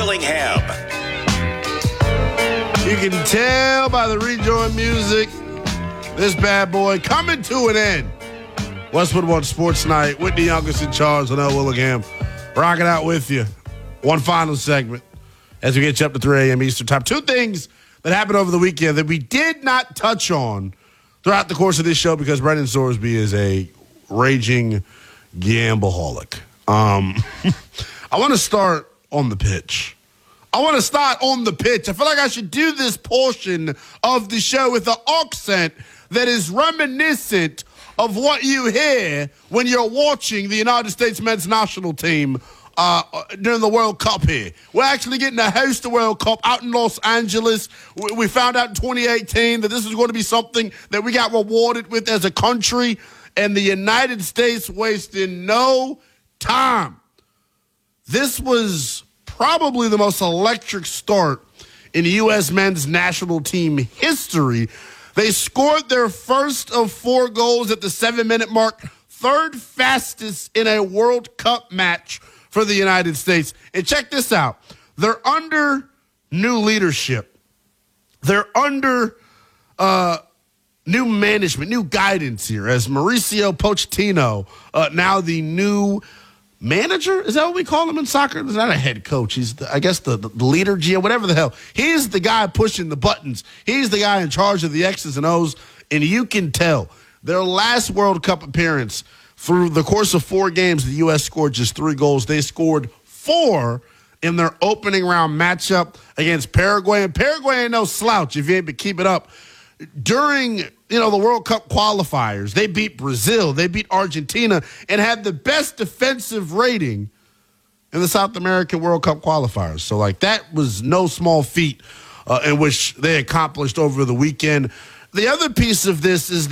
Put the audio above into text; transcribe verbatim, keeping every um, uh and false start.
Willingham. You can tell by the rejoin music, this bad boy coming to an end. Westwood One Sports Night. Whitney Youngers in charge, Linnell Willingham, rocking out with you. One final segment as we get you up to three a.m. Eastern Time. Two things that happened over the weekend that we did not touch on throughout the course of this show because Brendan Sorsby is a raging gambleaholic. Um, I want to start on the pitch. I want to start on the pitch. I feel like I should do this portion of the show with an accent that is reminiscent of what you hear when you're watching the United States men's national team uh, during the World Cup here. We're actually getting to host the World Cup out in Los Angeles. We, we found out in twenty eighteen that this was going to be something that we got rewarded with as a country, and the United States wasted no time. This was probably the most electric start in U S men's national team history. They scored their first of four goals at the seven-minute mark, third fastest in a World Cup match for the United States. And check this out. They're under new leadership. They're under uh, new management, new guidance here as Mauricio Pochettino, uh, now the new manager? Is that what we call him in soccer? He's not a head coach. He's, the, I guess, the, the leader, G M, whatever the hell. He's the guy pushing the buttons. He's the guy in charge of the X's and O's, and you can tell. Their last World Cup appearance, through the course of four games, the U S scored just three goals. They scored four in their opening round matchup against Paraguay. And Paraguay ain't no slouch if you ain't been keeping up. During, you know, the World Cup qualifiers, they beat Brazil, they beat Argentina, and had the best defensive rating in the South American World Cup qualifiers. So, like, that was no small feat uh, in which they accomplished over the weekend. The other piece of this is